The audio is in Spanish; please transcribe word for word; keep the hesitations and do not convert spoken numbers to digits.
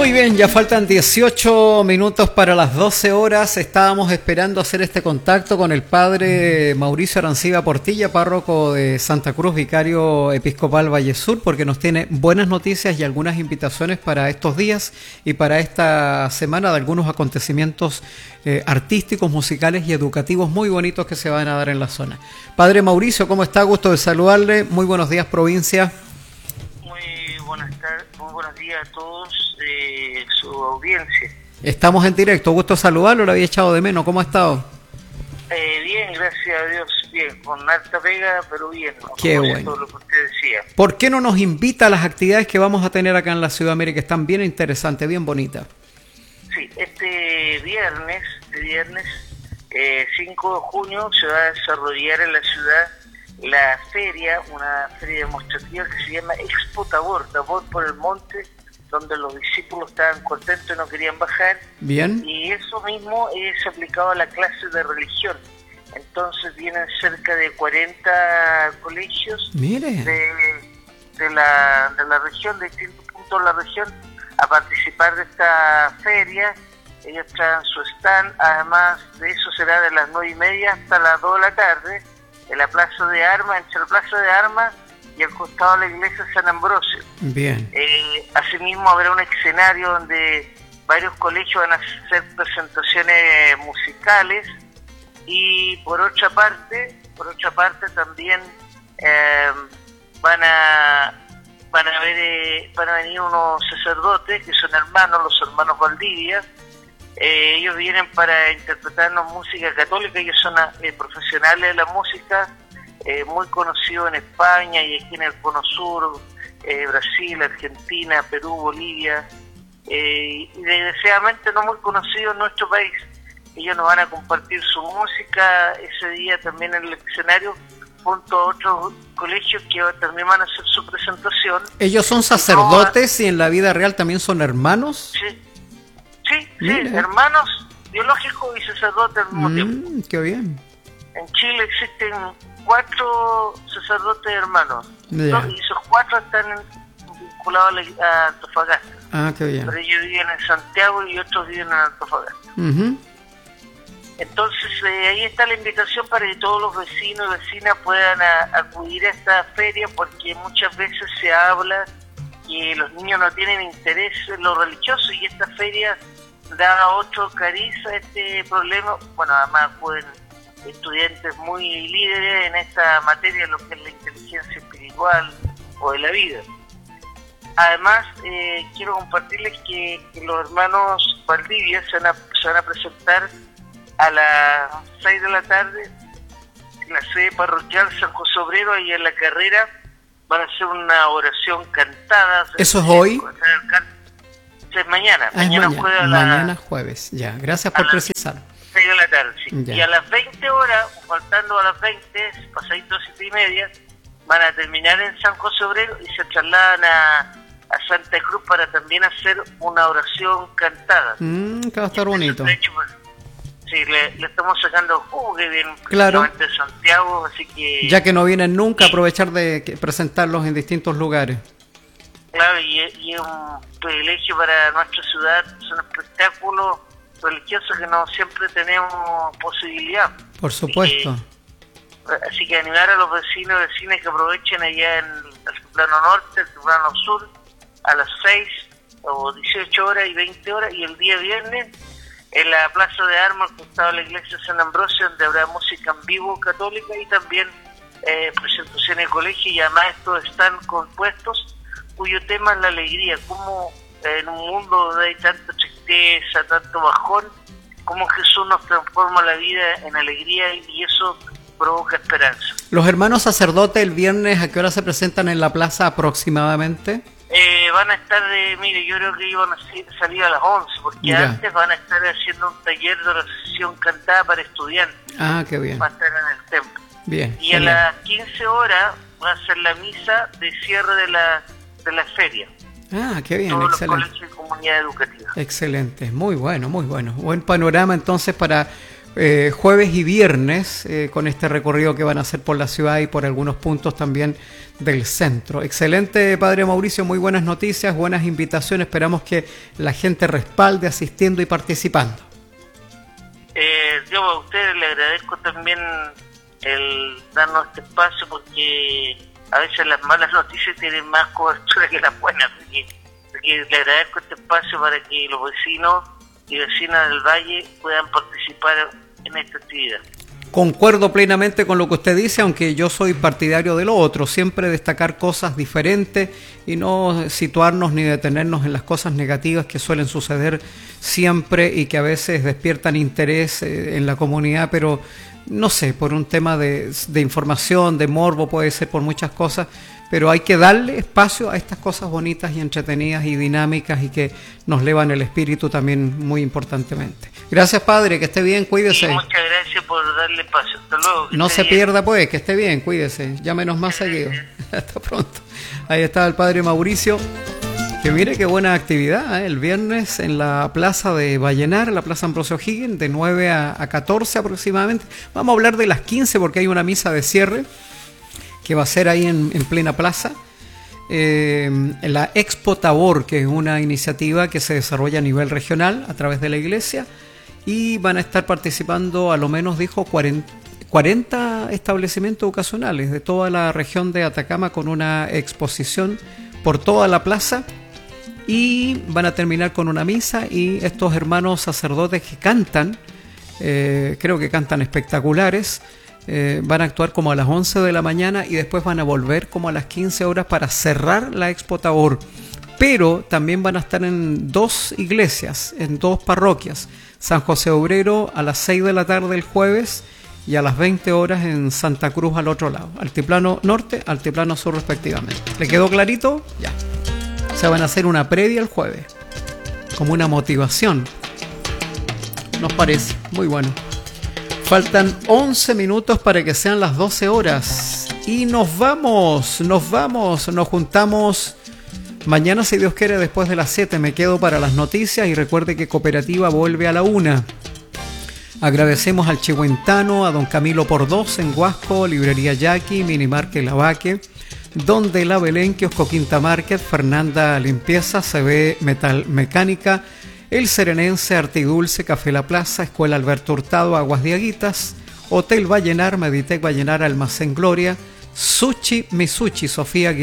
Muy bien, ya faltan dieciocho minutos para las doce horas. Estábamos esperando hacer este contacto con el padre Mauricio Arancibia Portilla, párroco de Santa Cruz, vicario episcopal Valle Sur, porque nos tiene buenas noticias y algunas invitaciones para estos días y para esta semana de algunos acontecimientos eh, artísticos, musicales y educativos muy bonitos que se van a dar en la zona. Padre Mauricio, ¿cómo está? Gusto de saludarle. Muy buenos días, provincia. Muy buenas tardes, muy buenos días a todos. De su audiencia. Estamos en directo, gusto saludarlo, lo había echado de menos, ¿cómo ha estado? Eh, bien, gracias a Dios, bien, con harta pega, pero bien. ¿No? Qué bueno. Todo lo que usted decía. ¿Por qué no nos invita a las actividades que vamos a tener acá en la Ciudad Mire, que están bien interesantes, bien bonitas? Sí, este viernes, este viernes eh, cinco de junio se va a desarrollar en la ciudad la feria, una feria demostrativa que se llama Expo Tabor, Tabor por el monte, donde los discípulos estaban contentos y no querían bajar. Bien. Y eso mismo es aplicado a la clase de religión. Entonces vienen cerca de cuarenta colegios Mire. De, de, la, de la región, de distintos puntos de la región, a participar de esta feria. Ellos traen su stand, además de eso será de las nueve y media hasta las dos de la tarde, en la Plaza de Armas, entre la Plaza de Armas y al costado de la iglesia de San Ambrosio. Bien. Eh, asimismo habrá un escenario donde varios colegios van a hacer presentaciones musicales y por otra parte, por otra parte también eh, van a van a ver eh, van a venir unos sacerdotes que son hermanos, los hermanos Valdivia. Eh, ellos vienen para interpretarnos música católica. Ellos son eh, profesionales de la música, eh, muy conocidos en España y aquí en el Cono Sur, eh, Brasil, Argentina, Perú, Bolivia, eh, y desgraciadamente no muy conocidos en nuestro país. Ellos nos van a compartir su música ese día también en el escenario, junto a otros colegios que también van a hacer su presentación. ¿Ellos son sacerdotes y en la vida real también son hermanos? Sí. Sí, Mira. sí, hermanos biológicos y sacerdotes al mismo mm, tiempo. Qué bien. En Chile existen cuatro sacerdotes hermanos, Ya. ¿no? Y esos cuatro están vinculados a, la, a Antofagasta. Ah, qué bien. Pero ellos viven en Santiago y otros viven en Antofagasta. Uh-huh. Entonces eh, ahí está la invitación para que todos los vecinos y vecinas puedan a, acudir a esta feria, porque muchas veces se habla que los niños no tienen interés en lo religioso y esta feria da otro cariz a este problema. Bueno, además pueden estudiantes muy líderes en esta materia, lo que es la inteligencia espiritual o de la vida. Además, eh, quiero compartirles que, que los hermanos Valdivia se van, a, se van a presentar a las seis de la tarde en la sede parroquial San José Obrero, ahí en la carrera. Van a hacer una oración cantada. ¿Eso es hoy? Es mañana. Ah, es mañana, mañana. Jueves, mañana la, jueves, ya. Gracias por precisar. seis de la tarde, sí. Ya. Y a las veinte horas, faltando a las veinte, pasadito siete y media, van a terminar en San José Obrero y se trasladan a, a Santa Cruz para también hacer una oración cantada. Mm, que va a estar bonito. De hecho, pues, sí, le, le estamos sacando jugo que vienen Claro. de Santiago, así que... Ya que no vienen nunca, aprovechar de que- presentarlos en distintos lugares. Claro, y, y es un privilegio para nuestra ciudad, es un espectáculo religioso que no siempre tenemos posibilidad. Por supuesto. Eh, así que animar a los vecinos y vecinas que aprovechen allá en el plano norte, el plano sur, a las seis o dieciocho horas y veinte horas, y el día viernes en la Plaza de Armas, al costado de la iglesia de San Ambrosio, donde habrá música en vivo católica y también eh, presentaciones de colegio, y además estos están compuestos cuyo tema es la alegría, como eh, en un mundo donde hay tanta tristeza, tanto bajón, como Jesús nos transforma la vida en alegría y eso provoca esperanza. ¿Los hermanos sacerdotes el viernes a qué hora se presentan en la plaza aproximadamente? Eh, van a estar, de, mire, yo creo que iban a salir a las once, porque Ya. antes van a estar haciendo un taller de oración cantada para estudiantes. Ah, qué bien. Va a estar en el templo. Bien. Y a genial. las quince horas va a ser la misa de cierre de la, de la feria. Ah, qué bien, Todos excelente. los colegios y comunidad educativa. Excelente, muy bueno, muy bueno. Buen panorama entonces para eh, jueves y viernes eh, con este recorrido que van a hacer por la ciudad y por algunos puntos también del centro. Excelente, Padre Mauricio, muy buenas noticias, buenas invitaciones. Esperamos que la gente respalde asistiendo y participando. Eh, yo a ustedes le agradezco también el darnos este espacio, porque a veces las malas noticias tienen más cobertura que las buenas. Porque, porque le agradezco este espacio para que los vecinos y vecinas del Valle puedan participar en esta actividad. Concuerdo plenamente con lo que usted dice, aunque yo soy partidario de lo otro, siempre destacar cosas diferentes y no situarnos ni detenernos en las cosas negativas que suelen suceder siempre y que a veces despiertan interés en la comunidad, pero no sé, por un tema de, de información, de morbo, puede ser por muchas cosas, pero hay que darle espacio a estas cosas bonitas y entretenidas y dinámicas y que nos elevan el espíritu también muy importantemente. Gracias, Padre, que esté bien, cuídese. Y muchas gracias por darle espacio. Hasta luego. No se bien. pierda, pues, que esté bien, cuídese. Llámenos más seguido. Hasta pronto. Ahí está el Padre Mauricio. Que mire qué buena actividad, ¿eh? El viernes en la plaza de Vallenar, la plaza Ambrosio O'Higgins, de nueve a catorce aproximadamente. Vamos a hablar de las quince porque hay una misa de cierre que va a ser ahí en, en plena plaza. Eh, en la Expo Tabor, que es una iniciativa que se desarrolla a nivel regional a través de la iglesia, y van a estar participando, a lo menos dijo, cuarenta, cuarenta establecimientos educacionales de toda la región de Atacama, con una exposición por toda la plaza, y van a terminar con una misa, y estos hermanos sacerdotes que cantan, eh, creo que cantan espectaculares, Eh, van a actuar como a las once de la mañana y después van a volver como a las quince horas para cerrar la Expo Tabor. Pero también van a estar en dos iglesias, en dos parroquias. San José Obrero a las seis de la tarde el jueves y a las veinte horas en Santa Cruz al otro lado. Altiplano Norte, Altiplano Sur respectivamente. ¿Le quedó clarito? Ya. O sea, van a hacer una previa el jueves. Como una motivación. Nos parece muy bueno. Faltan once minutos para que sean las doce horas. Y nos vamos, nos vamos, nos juntamos mañana, si Dios quiere, después de las siete. Me quedo para las noticias y recuerde que Cooperativa vuelve a la una. Agradecemos al Chihuentano, a don Camilo por dos en Huasco, Librería Yaqui, Minimarket Lavaque, Don de la Belén, Kiosco Quinta Market, Fernanda Limpieza, C B Metal Mecánica, El Serenense, Artidulce, Café La Plaza, Escuela Alberto Hurtado, Aguas de Aguitas, Hotel Vallenar, Meditec Vallenar, Almacén Gloria, Sushi Misuchi, Sofía